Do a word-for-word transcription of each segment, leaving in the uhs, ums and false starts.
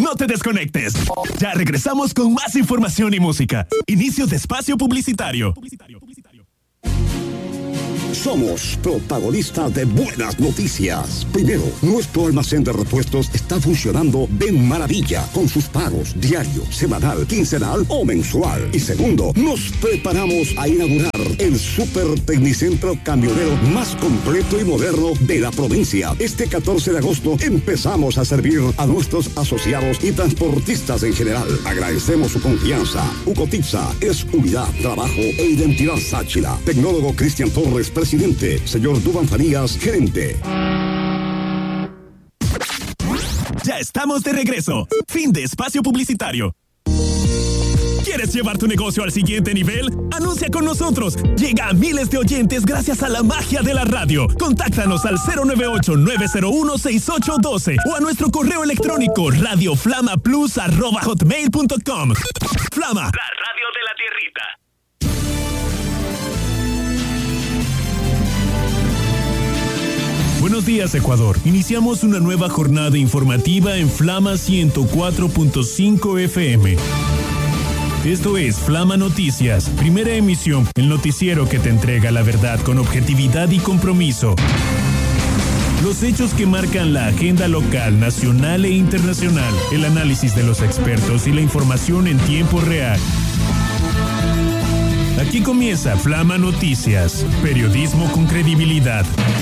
No te desconectes. Ya regresamos con más información y música. Inicio de espacio publicitario. Somos protagonistas de buenas noticias. Primero, nuestro almacén de repuestos está funcionando de maravilla con sus pagos diario, semanal, quincenal o mensual. Y segundo, nos preparamos a inaugurar el Super Tecnicentro camionero más completo y moderno de la provincia. Este catorce de agosto empezamos a servir a nuestros asociados y transportistas en general. Agradecemos su confianza. Ucotipsa es unidad, trabajo e identidad Sáchila. Tecnólogo Cristian Torres, presidente. Señor Duban Farías, gerente. Ya estamos de regreso. Fin de espacio publicitario. ¿Quieres llevar tu negocio al siguiente nivel? Anuncia con nosotros. Llega a miles de oyentes gracias a la magia de la radio. Contáctanos al cero nueve ocho, nueve cero uno, seis ocho uno dos o a nuestro correo electrónico radioflamaplus arroba hotmail punto com. Flama, la radio de la tierrita. Buenos días, Ecuador. Iniciamos una nueva jornada informativa en Flama ciento cuatro punto cinco F M. Esto es Flama Noticias, primera emisión, el noticiero que te entrega la verdad con objetividad y compromiso. Los hechos que marcan la agenda local, nacional e internacional, el análisis de los expertos y la información en tiempo real. Aquí comienza Flama Noticias, periodismo con credibilidad.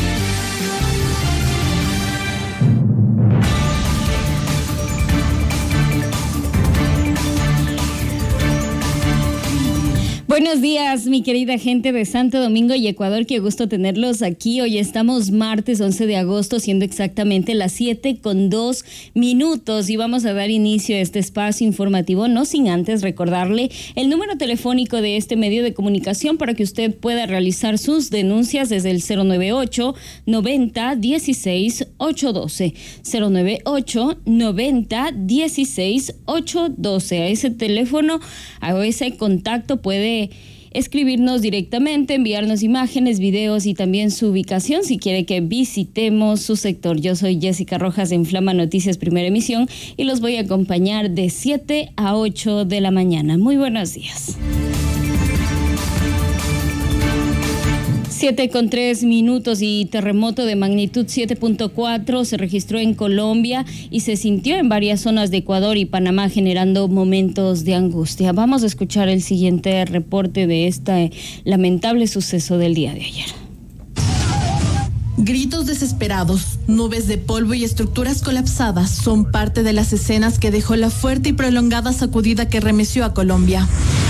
Buenos días, mi querida gente de Santo Domingo y Ecuador, qué gusto tenerlos aquí. Hoy estamos martes once de agosto, siendo exactamente las siete con dos minutos y vamos a dar inicio a este espacio informativo, no sin antes recordarle el número telefónico de este medio de comunicación para que usted pueda realizar sus denuncias desde el cero nueve ocho, noventa, dieciséis, ochocientos doce. cero nueve ocho, noventa, dieciséis, ochocientos doce. A ese teléfono, a ese contacto puede escribirnos directamente, enviarnos imágenes, videos y también su ubicación si quiere que visitemos su sector. Yo soy Jessica Rojas en Flama Noticias Primera Emisión y los voy a acompañar de siete a ocho de la mañana. Muy buenos días. siete con tres minutos y terremoto de magnitud siete punto cuatro se registró en Colombia y se sintió en varias zonas de Ecuador y Panamá, generando momentos de angustia. Vamos a escuchar el siguiente reporte de este lamentable suceso del día de ayer. Gritos desesperados, nubes de polvo y estructuras colapsadas son parte de las escenas que dejó la fuerte y prolongada sacudida que remeció a Colombia.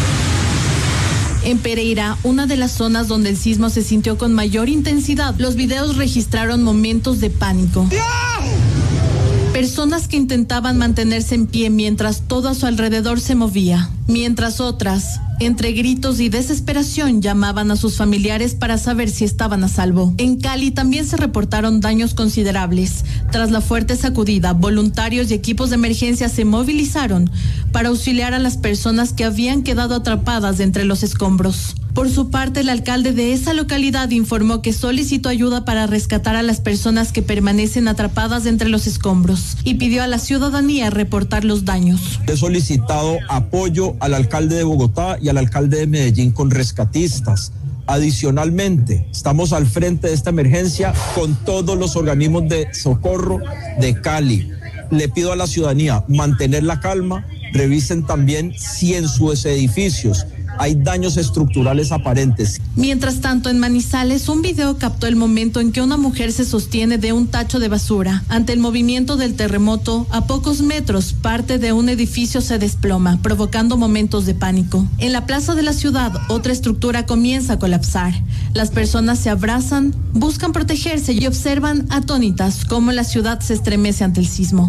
En Pereira, una de las zonas donde el sismo se sintió con mayor intensidad, los videos registraron momentos de pánico. Personas que intentaban mantenerse en pie mientras todo a su alrededor se movía, mientras otras, entre gritos y desesperación, llamaban a sus familiares para saber si estaban a salvo. En Cali también se reportaron daños considerables. Tras la fuerte sacudida, voluntarios y equipos de emergencia se movilizaron para auxiliar a las personas que habían quedado atrapadas entre los escombros. Por su parte, el alcalde de esa localidad informó que solicitó ayuda para rescatar a las personas que permanecen atrapadas entre los escombros y pidió a la ciudadanía reportar los daños. He solicitado apoyo al alcalde de Bogotá y al alcalde de Medellín con rescatistas. Adicionalmente, estamos al frente de esta emergencia con todos los organismos de socorro de Cali. Le pido a la ciudadanía mantener la calma, revisen también si en sus edificios hay daños estructurales aparentes. Mientras tanto, en Manizales, un video captó el momento en que una mujer se sostiene de un tacho de basura. Ante el movimiento del terremoto, a pocos metros, parte de un edificio se desploma, provocando momentos de pánico. En la plaza de la ciudad, otra estructura comienza a colapsar. Las personas se abrazan, buscan protegerse y observan atónitas cómo la ciudad se estremece ante el sismo.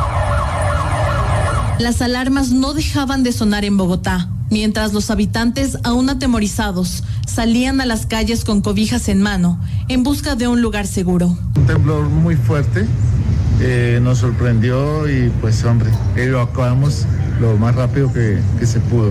Las alarmas no dejaban de sonar en Bogotá, mientras los habitantes, aún atemorizados, salían a las calles con cobijas en mano, en busca de un lugar seguro. Un temblor muy fuerte, eh, nos sorprendió y pues hombre, evacuamos lo más rápido que, que se pudo.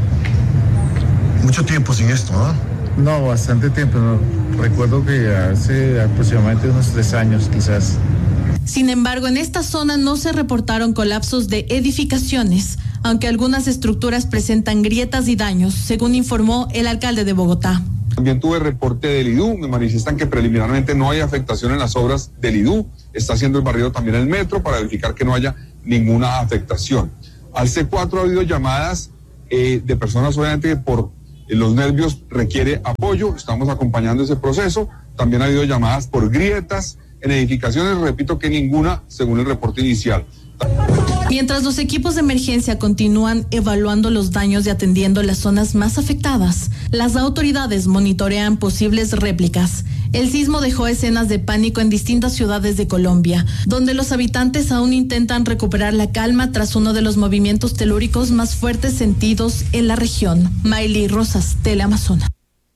Mucho tiempo sin esto, ¿no? No, bastante tiempo, no. Recuerdo que hace aproximadamente unos tres años quizás. Sin embargo, en esta zona no se reportaron colapsos de edificaciones, aunque algunas estructuras presentan grietas y daños, según informó el alcalde de Bogotá. También tuve reporte del I D U, me manifiestan que preliminarmente no hay afectación en las obras del I D U, está haciendo el barrido también el metro para verificar que no haya ninguna afectación. Al C cuatro ha habido llamadas eh, de personas obviamente que por eh, los nervios requiere apoyo, estamos acompañando ese proceso, también ha habido llamadas por grietas en edificaciones, repito que ninguna según el reporte inicial. Mientras los equipos de emergencia continúan evaluando los daños y atendiendo las zonas más afectadas, las autoridades monitorean posibles réplicas. El sismo dejó escenas de pánico en distintas ciudades de Colombia, donde los habitantes aún intentan recuperar la calma tras uno de los movimientos telúricos más fuertes sentidos en la región. Mayley Rosas, Teleamazonas.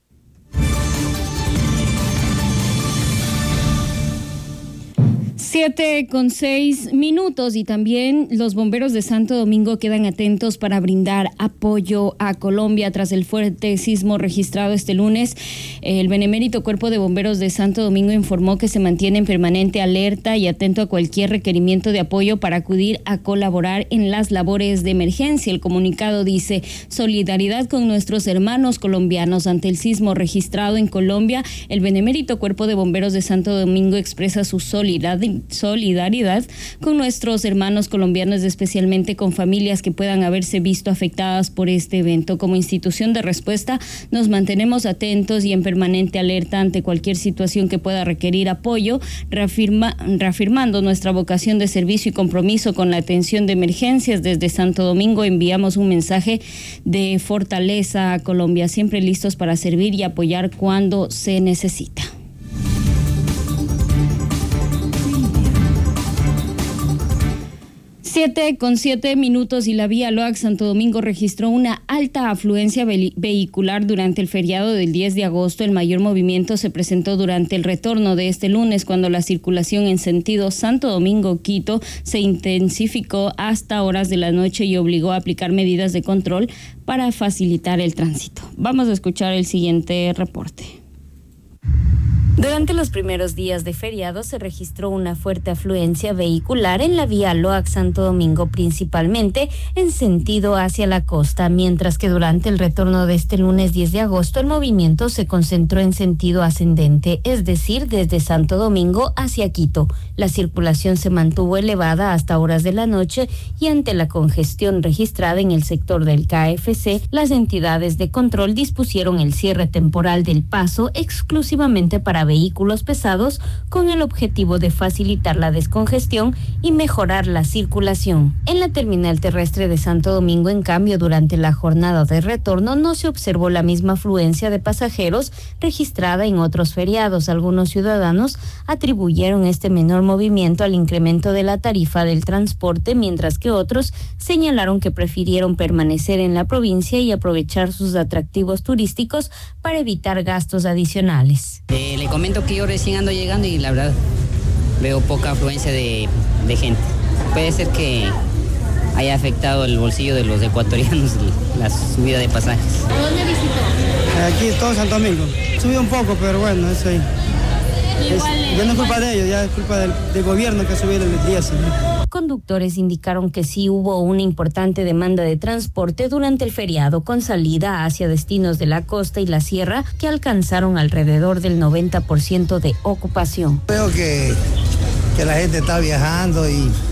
Siete con seis minutos y también los bomberos de Santo Domingo quedan atentos para brindar apoyo a Colombia tras el fuerte sismo registrado este lunes. El benemérito Cuerpo de Bomberos de Santo Domingo informó que se mantiene en permanente alerta y atento a cualquier requerimiento de apoyo para acudir a colaborar en las labores de emergencia. El comunicado dice: solidaridad con nuestros hermanos colombianos ante el sismo registrado en Colombia. El benemérito Cuerpo de Bomberos de Santo Domingo expresa su solidaridad solidaridad con nuestros hermanos colombianos, especialmente con familias que puedan haberse visto afectadas por este evento. Como institución de respuesta, nos mantenemos atentos y en permanente alerta ante cualquier situación que pueda requerir apoyo, reafirma, reafirmando nuestra vocación de servicio y compromiso con la atención de emergencias. Desde Santo Domingo enviamos un mensaje de fortaleza a Colombia, siempre listos para servir y apoyar cuando se necesita. Siete con siete minutos y la vía Loac Santo Domingo registró una alta afluencia ve- vehicular durante el feriado del diez de agosto. El mayor movimiento se presentó durante el retorno de este lunes, cuando la circulación en sentido Santo Domingo-Quito se intensificó hasta horas de la noche y obligó a aplicar medidas de control para facilitar el tránsito. Vamos a escuchar el siguiente reporte. Durante los primeros días de feriado se registró una fuerte afluencia vehicular en la vía Loac Santo Domingo, principalmente en sentido hacia la costa, mientras que durante el retorno de este lunes diez de agosto el movimiento se concentró en sentido ascendente, es decir, desde Santo Domingo hacia Quito. La circulación se mantuvo elevada hasta horas de la noche y ante la congestión registrada en el sector del K F C, las entidades de control dispusieron el cierre temporal del paso exclusivamente para vehículos pesados con el objetivo de facilitar la descongestión y mejorar la circulación. En la terminal terrestre de Santo Domingo, en cambio, durante la jornada de retorno no se observó la misma afluencia de pasajeros registrada en otros feriados. Algunos ciudadanos atribuyeron este menor movimiento al incremento de la tarifa del transporte, mientras que otros señalaron que prefirieron permanecer en la provincia y aprovechar sus atractivos turísticos para evitar gastos adicionales. Eh, le comento que yo recién ando llegando y la verdad veo poca afluencia de, de gente. Puede ser que haya afectado el bolsillo de los ecuatorianos la subida de pasajes. ¿A dónde visitó? Aquí todo Santo Domingo. Subió un poco, pero bueno, eso ahí. Es, ya no es culpa de ellos, ya es culpa del, del gobierno que subió el día. ¿Sí? Conductores indicaron que sí hubo una importante demanda de transporte durante el feriado, con salida hacia destinos de la costa y la sierra que alcanzaron alrededor del noventa por ciento de ocupación. Creo que, que la gente está viajando y,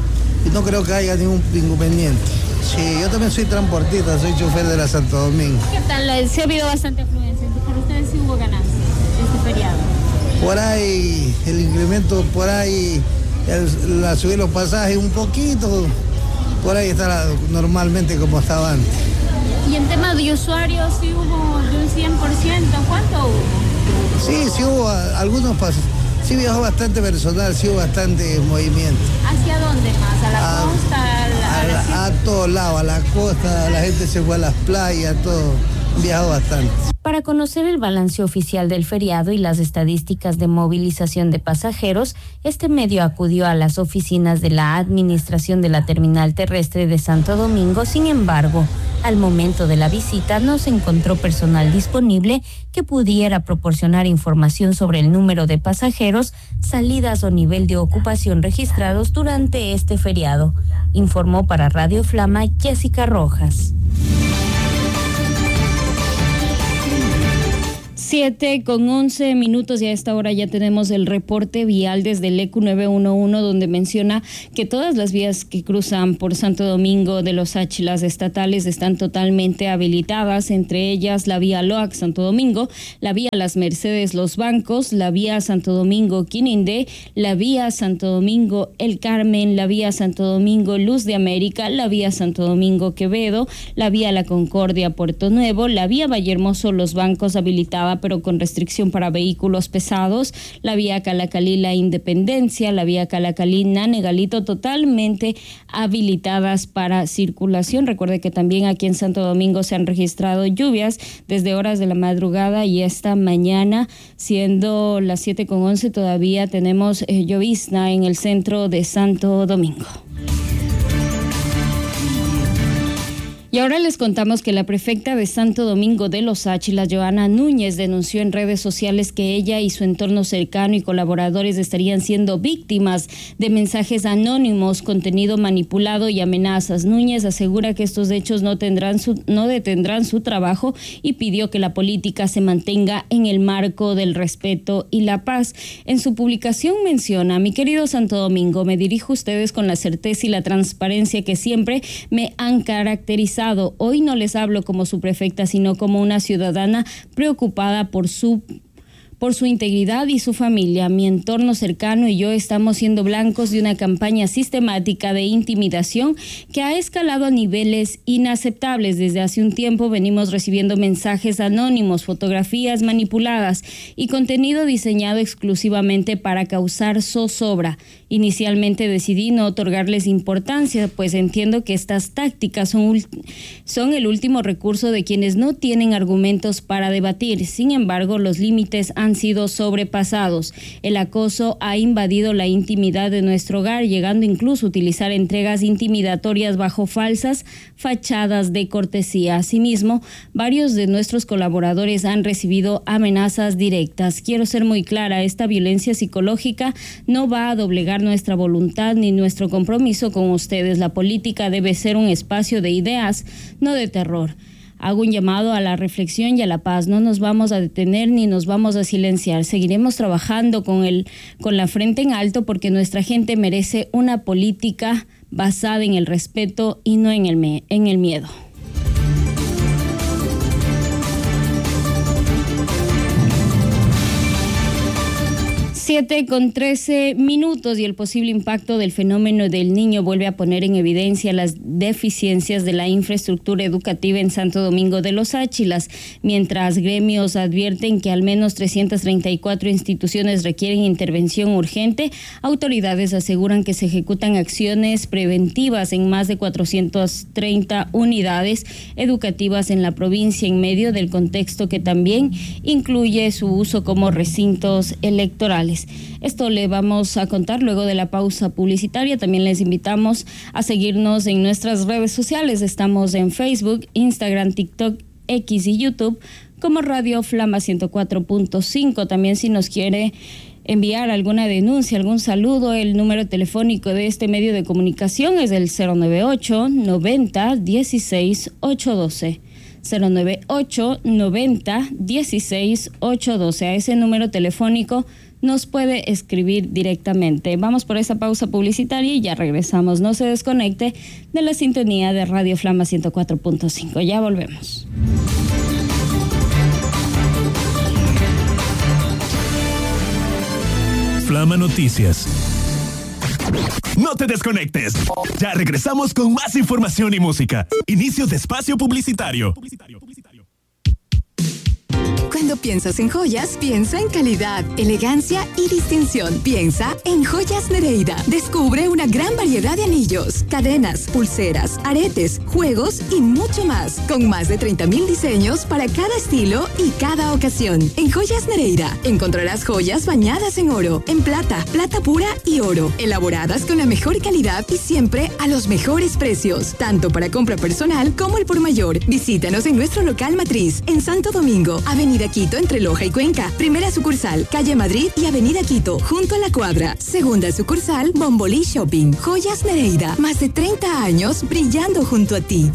y no creo que haya ningún inconveniente. Sí, yo también soy transportista, soy chofer de la Santo Domingo. ¿Qué tal? ¿Sí ha habido bastante afluencia? ¿Para ustedes sí hubo ganancias este feriado? Por ahí, el incremento, por ahí, el, la subir los pasajes un poquito, por ahí está la, normalmente como estaba antes. ¿Y en tema de usuarios sí hubo de un cien por ciento? ¿Cuánto hubo? Sí, sí hubo algunos pasos. Sí viajó bastante personal, sí hubo bastante movimiento. ¿Hacia dónde más? ¿A la a, costa? A, la, a, la, a, la, a todos lados, a la costa, la gente se fue a las playas, todo. Viajó bastante. Para conocer el balance oficial del feriado y las estadísticas de movilización de pasajeros, este medio acudió a las oficinas de la Administración de la Terminal Terrestre de Santo Domingo. Sin embargo, Al momento de la visita no se encontró personal disponible que pudiera proporcionar información sobre el número de pasajeros, salidas o nivel de ocupación registrados durante este feriado, informó para Radio Flama Jessica Rojas. Siete con once minutos y a esta hora ya tenemos el reporte vial desde el E Q nueve uno uno, donde menciona que todas las vías que cruzan por Santo Domingo de los Áchilas estatales están totalmente habilitadas, entre ellas la vía Loac Santo Domingo, la vía Las Mercedes Los Bancos, la vía Santo Domingo Quinindé, la vía Santo Domingo El Carmen, la vía Santo Domingo Luz de América, la vía Santo Domingo Quevedo, la vía La Concordia Puerto Nuevo, la vía Vallehermoso Los Bancos habilitada pero con restricción para vehículos pesados, la vía Calacalí La Independencia, la vía Calacalí Nanegalito totalmente habilitadas para circulación. Recuerde que también aquí en Santo Domingo se han registrado lluvias desde horas de la madrugada y esta mañana, siendo las siete con once, todavía tenemos eh, llovizna en el centro de Santo Domingo. Y ahora les contamos que la prefecta de Santo Domingo de los Áchilas, Joana Núñez, denunció en redes sociales que ella y su entorno cercano y colaboradores estarían siendo víctimas de mensajes anónimos, contenido manipulado y amenazas. Núñez asegura que estos hechos no tendrán su, no detendrán su trabajo y pidió que la política se mantenga en el marco del respeto y la paz. En su publicación menciona: mi querido Santo Domingo, me dirijo a ustedes con la certeza y la transparencia que siempre me han caracterizado. Hoy no les hablo como su prefecta, sino como una ciudadana preocupada por su por su integridad y su familia. Mi entorno cercano y yo estamos siendo blancos de una campaña sistemática de intimidación que ha escalado a niveles inaceptables. Desde hace un tiempo venimos recibiendo mensajes anónimos, fotografías manipuladas y contenido diseñado exclusivamente para causar zozobra. Inicialmente decidí no otorgarles importancia, pues entiendo que estas tácticas son, son el último recurso de quienes no tienen argumentos para debatir. Sin embargo, los límites han sido sobrepasados. El acoso ha invadido la intimidad de nuestro hogar, llegando incluso a utilizar entregas intimidatorias bajo falsas fachadas de cortesía. Asimismo, varios de nuestros colaboradores han recibido amenazas directas. Quiero ser muy clara, esta violencia psicológica no va a doblegar nuestra voluntad ni nuestro compromiso con ustedes. La política debe ser un espacio de ideas, no de terror. Hago un llamado a la reflexión y a la paz. No nos vamos a detener ni nos vamos a silenciar. Seguiremos trabajando con el, con la frente en alto porque nuestra gente merece una política basada en el respeto y no en el, me, en el miedo. Siete con trece minutos y el posible impacto del fenómeno del Niño vuelve a poner en evidencia las deficiencias de la infraestructura educativa en Santo Domingo de los Áchilas, mientras gremios advierten que al menos trescientas treinta y cuatro instituciones requieren intervención urgente. Autoridades aseguran que se ejecutan acciones preventivas en más de cuatrocientas treinta unidades educativas en la provincia en medio del contexto que también incluye su uso como recintos electorales. Esto le vamos a contar luego de la pausa publicitaria. También les invitamos a seguirnos en nuestras redes sociales. Estamos en Facebook, Instagram, TikTok, X y YouTube como Radio Flama ciento cuatro punto cinco. También si nos quiere enviar alguna denuncia, algún saludo, el número telefónico de este medio de comunicación es el cero nueve ocho, noventa, dieciséis, ochocientos doce. cero nueve ocho, noventa, dieciséis, ochocientos doce. A ese número telefónico nos puede escribir directamente. Vamos por esa pausa publicitaria y ya regresamos. No se desconecte de la sintonía de Radio Flama ciento cuatro punto cinco. Ya volvemos. Flama Noticias. No te desconectes. Ya regresamos con más información y música. Inicio de espacio publicitario. Cuando piensas en joyas, piensa en calidad, elegancia y distinción. Piensa en Joyas Nereida. Descubre una gran variedad de anillos, cadenas, pulseras, aretes, juegos y mucho más. Con más de treinta mil diseños para cada estilo y cada ocasión. En Joyas Nereida encontrarás joyas bañadas en oro, en plata, plata pura y oro. Elaboradas con la mejor calidad y siempre a los mejores precios. Tanto para compra personal como el por mayor. Visítanos en nuestro local matriz en Santo Domingo, Avenida Quito entre Loja y Cuenca. Primera sucursal, Calle Madrid y Avenida Quito, junto a la Cuadra. Segunda sucursal, Bombolí Shopping. Joyas Nereida, más de treinta años brillando junto a ti.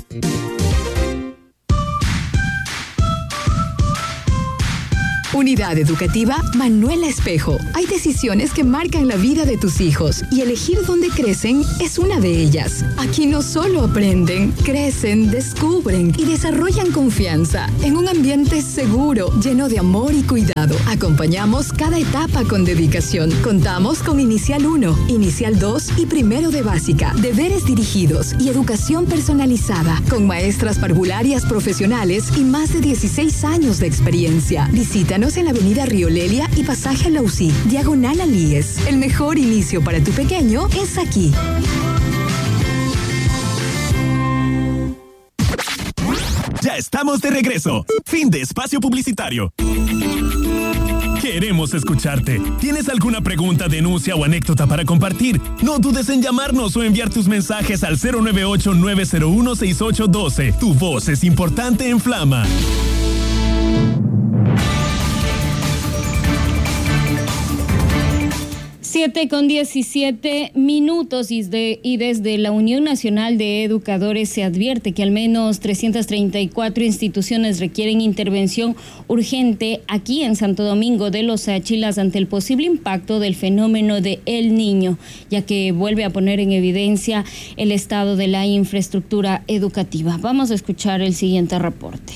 Unidad Educativa Manuela Espejo. Hay decisiones que marcan la vida de tus hijos y elegir dónde crecen es una de ellas. Aquí no solo aprenden, crecen, descubren y desarrollan confianza en un ambiente seguro, lleno de amor y cuidado. Acompañamos cada etapa con dedicación. Contamos con Inicial uno, Inicial dos y Primero de Básica, deberes dirigidos y educación personalizada, con maestras parvularias profesionales y más de dieciséis años de experiencia. Visítanos en la avenida Río Lelia y pasaje Lausí, diagonal Alíes. El mejor inicio para tu pequeño es aquí. Ya estamos de regreso. Fin de espacio publicitario. Queremos escucharte. ¿Tienes alguna pregunta, denuncia o anécdota para compartir? No dudes en llamarnos o enviar tus mensajes al cero nueve ocho, nueve cero uno, seis ocho uno dos. Tu voz es importante en Flama. Siete con diecisiete minutos y, de, y desde la Unión Nacional de Educadores se advierte que al menos trescientas treinta y cuatro instituciones requieren intervención urgente aquí en Santo Domingo de los Áchilas ante el posible impacto del fenómeno de El Niño, ya que vuelve a poner en evidencia el estado de la infraestructura educativa. Vamos a escuchar el siguiente reporte.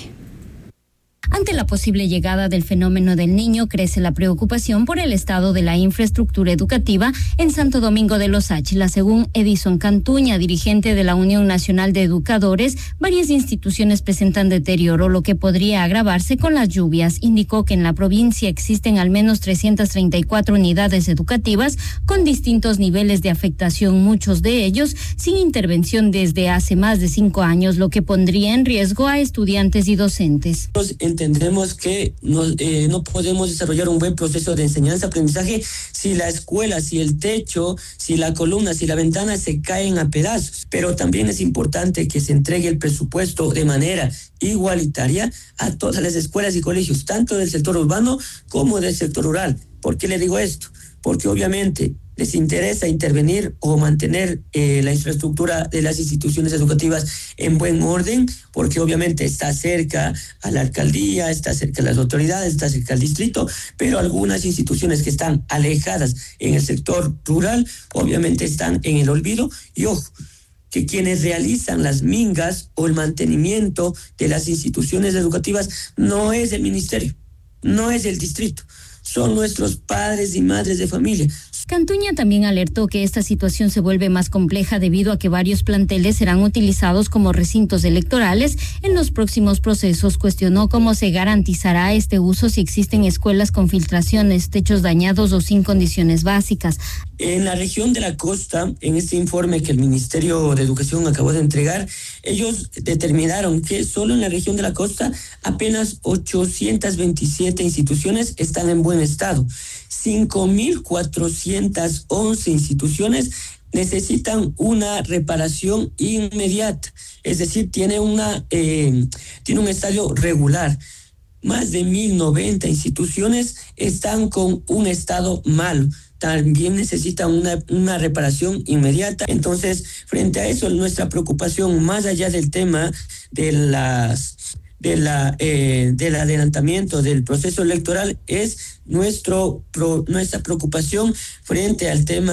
Ante la posible llegada del fenómeno del Niño, crece la preocupación por el estado de la infraestructura educativa en Santo Domingo de los Áchilas. Según Edison Cantuña, dirigente de la Unión Nacional de Educadores, varias instituciones presentan deterioro, lo que podría agravarse con las lluvias. Indicó que en la provincia existen al menos trescientas treinta y cuatro unidades educativas con distintos niveles de afectación, muchos de ellos sin intervención desde hace más de cinco años, lo que pondría en riesgo a estudiantes y docentes. Entendemos que no, eh, no podemos desarrollar un buen proceso de enseñanza-aprendizaje si la escuela, si el techo, si la columna, si la ventana se caen a pedazos. Pero también es importante que se entregue el presupuesto de manera igualitaria a todas las escuelas y colegios, tanto del sector urbano como del sector rural. ¿Por qué le digo esto? Porque obviamente les interesa intervenir o mantener eh, la infraestructura de las instituciones educativas en buen orden, porque obviamente está cerca a la alcaldía, está cerca a las autoridades, está cerca al distrito, pero algunas instituciones que están alejadas en el sector rural, obviamente están en el olvido. Y ojo, que quienes realizan las mingas o el mantenimiento de las instituciones educativas no es el ministerio, no es el distrito, son nuestros padres y madres de familia. Cantuña también alertó que esta situación se vuelve más compleja debido a que varios planteles serán utilizados como recintos electorales en los próximos procesos. Cuestionó cómo se garantizará este uso si existen escuelas con filtraciones, techos dañados o sin condiciones básicas. En la región de la costa, en este informe que el Ministerio de Educación acabó de entregar, ellos determinaron que solo en la región de la costa apenas ochocientas veintisiete instituciones están en buen estado. cinco mil cuatrocientas once instituciones necesitan una reparación inmediata, es decir, tiene, una, eh, tiene un estadio regular. Más de mil noventa instituciones están con un estado malo, también necesitan una, una reparación inmediata. Entonces, frente a eso, nuestra preocupación, más allá del tema de las... De la, eh, del adelantamiento del proceso electoral, es nuestro pro, nuestra preocupación frente al tema de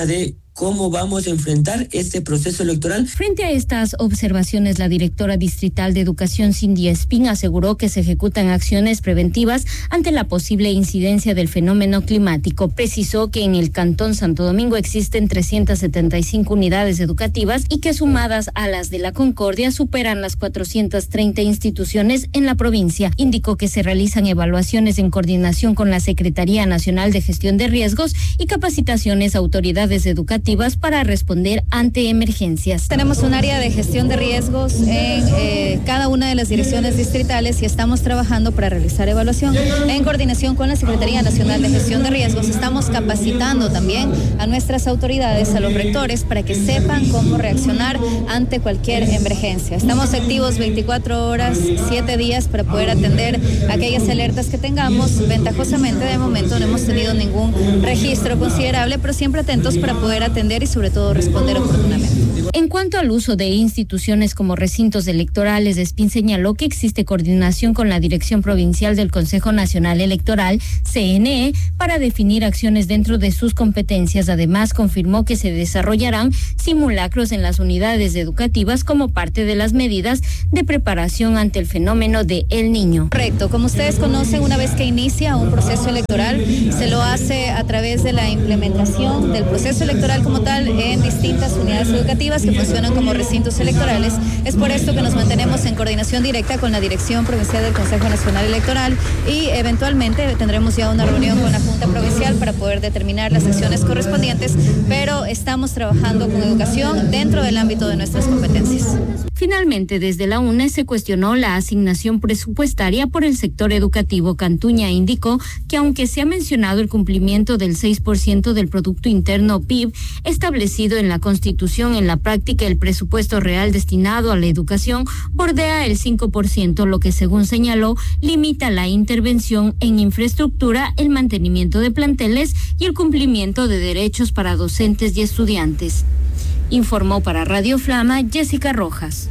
cómo vamos a enfrentar este proceso electoral. Frente a estas observaciones, la directora distrital de Educación, Cindy Espín, aseguró que se ejecutan acciones preventivas ante la posible incidencia del fenómeno climático. Precisó que en el Cantón Santo Domingo existen trescientas setenta y cinco unidades educativas y que sumadas a las de la Concordia superan las cuatrocientas treinta instituciones en la provincia. Indicó que se realizan evaluaciones en coordinación con la Secretaría Nacional de Gestión de Riesgos y capacitaciones a autoridades educativas para responder ante emergencias. Tenemos un área de gestión de riesgos en eh, cada una de las direcciones distritales y estamos trabajando para realizar evaluación en coordinación con la Secretaría Nacional de Gestión de Riesgos. Estamos capacitando también a nuestras autoridades, a los rectores, para que sepan cómo reaccionar ante cualquier emergencia. Estamos activos veinticuatro horas, siete días para poder atender aquellas alertas que tengamos. Ventajosamente, de momento no hemos tenido ningún registro considerable, pero siempre atentos para poder atender y sobre todo responder oportunamente. En cuanto al uso de instituciones como recintos electorales, Espín señaló que existe coordinación con la Dirección Provincial del Consejo Nacional Electoral, C N E, para definir acciones dentro de sus competencias. Además, confirmó que se desarrollarán simulacros en las unidades educativas como parte de las medidas de preparación ante el fenómeno de El Niño. Correcto. Como ustedes conocen, una vez que inicia un proceso electoral, se lo hace a través de la implementación del proceso electoral como tal en distintas unidades educativas que funcionan como recintos electorales. Es por esto que nos mantenemos en coordinación directa con la Dirección Provincial del Consejo Nacional Electoral y eventualmente tendremos ya una reunión con la Junta Provincial para poder determinar las acciones correspondientes, pero estamos trabajando con educación dentro del ámbito de nuestras competencias. Finalmente, desde la U N E se cuestionó la asignación presupuestaria por el sector educativo. Cantuña indicó que aunque se ha mencionado el cumplimiento del seis por ciento del Producto Interno P I B establecido en la Constitución, en la práctica el presupuesto real destinado a la educación bordea el cinco por ciento, lo que según señaló limita la intervención en infraestructura, el mantenimiento de planteles y el cumplimiento de derechos para docentes y estudiantes. Informó para Radio Flama Jessica Rojas.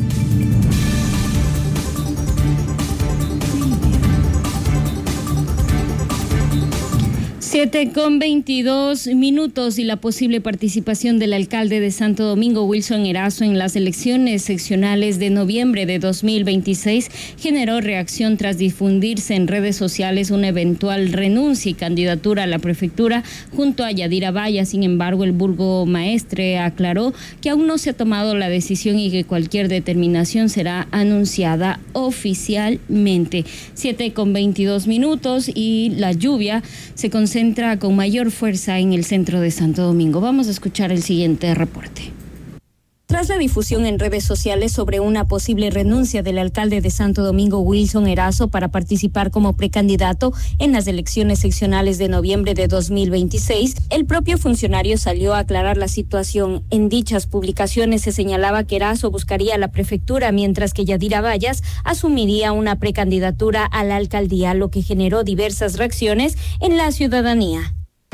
Siete con veintidós minutos y la posible participación del alcalde de Santo Domingo, Wilson Erazo, en las elecciones seccionales de noviembre de dos mil veintiséis generó reacción tras difundirse en redes sociales una eventual renuncia y candidatura a la prefectura junto a Yadira Vaya. Sin embargo, el burgomaestre aclaró que aún no se ha tomado la decisión y que cualquier determinación será anunciada oficialmente. Siete con veintidós minutos y la lluvia se concentra con mayor fuerza en el centro de Santo Domingo. Vamos a escuchar el siguiente reporte. Tras la difusión en redes sociales sobre una posible renuncia del alcalde de Santo Domingo, Wilson Erazo, para participar como precandidato en las elecciones seccionales de noviembre de dos mil veintiséis, el propio funcionario salió a aclarar la situación. En dichas publicaciones se señalaba que Erazo buscaría la prefectura, mientras que Yadira Vallas asumiría una precandidatura a la alcaldía, lo que generó diversas reacciones en la ciudadanía.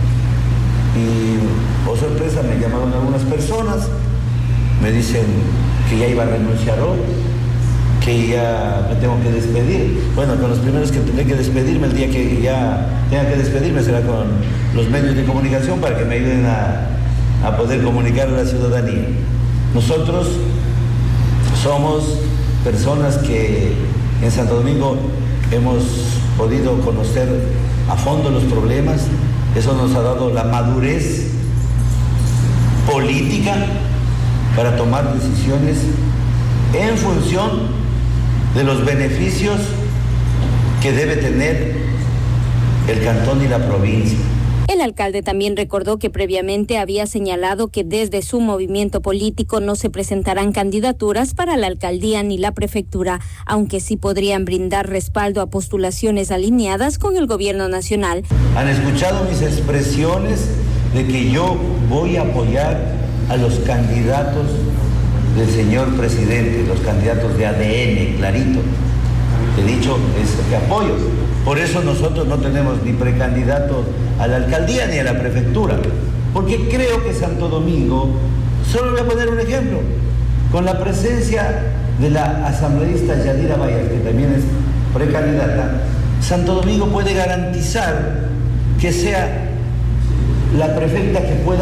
Y, por sorpresa, me llamaron algunas personas. Me dicen que ya iba a renunciar hoy, que ya me tengo que despedir. Bueno, con los primeros que tendré que despedirme, el día que ya tenga que despedirme será con los medios de comunicación para que me ayuden a, a poder comunicar a la ciudadanía. Nosotros somos personas que en Santo Domingo hemos podido conocer a fondo los problemas. Eso nos ha dado la madurez política para tomar decisiones en función de los beneficios que debe tener el cantón y la provincia. El alcalde también recordó que previamente había señalado que desde su movimiento político no se presentarán candidaturas para la alcaldía ni la prefectura, aunque sí podrían brindar respaldo a postulaciones alineadas con el gobierno nacional. Han escuchado mis expresiones de que yo voy a apoyar a los candidatos del señor presidente, los candidatos de A D N, clarito. He dicho es que apoyo. Por eso nosotros no tenemos ni precandidatos a la alcaldía ni a la prefectura, porque creo que Santo Domingo, solo voy a poner un ejemplo, con la presencia de la asambleísta Yadira Vallas, que también es precandidata, Santo Domingo puede garantizar que sea la prefecta que pueda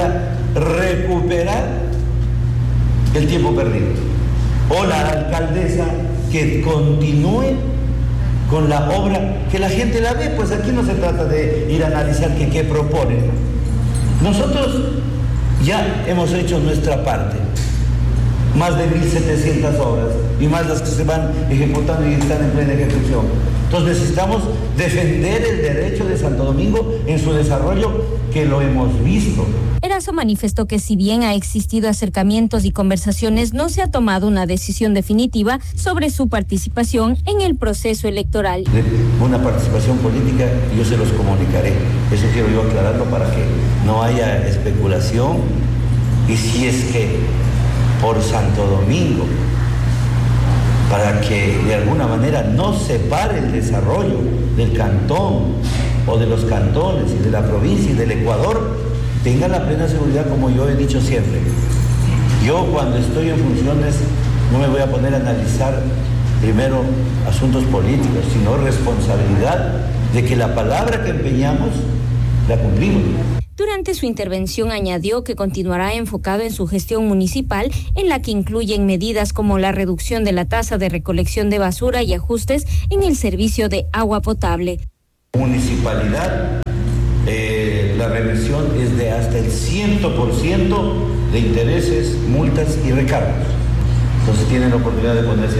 recuperar el tiempo perdido. O la alcaldesa que continúe con la obra, que la gente la ve, pues aquí no se trata de ir a analizar que qué proponen. Nosotros ya hemos hecho nuestra parte, más de mil setecientas obras y más las que se van ejecutando y están en plena ejecución. Entonces necesitamos defender el derecho de Santo Domingo en su desarrollo, que lo hemos visto. Erazo manifestó que si bien ha existido acercamientos y conversaciones, no se ha tomado una decisión definitiva sobre su participación en el proceso electoral. De una participación política yo se los comunicaré. Eso quiero yo aclararlo para que no haya especulación. Y si es que por Santo Domingo, para que de alguna manera no se pare el desarrollo del cantón o de los cantones y de la provincia y del Ecuador, tengan la plena seguridad, como yo he dicho siempre. Yo cuando estoy en funciones no me voy a poner a analizar primero asuntos políticos, sino responsabilidad de que la palabra que empeñamos la cumplimos. Durante su intervención añadió que continuará enfocado en su gestión municipal, en la que incluyen medidas como la reducción de la tasa de recolección de basura y ajustes en el servicio de agua potable. Municipalidad, eh, la reversión es de hasta el cien por ciento de intereses, multas y recargos. Entonces tienen la oportunidad de ponerse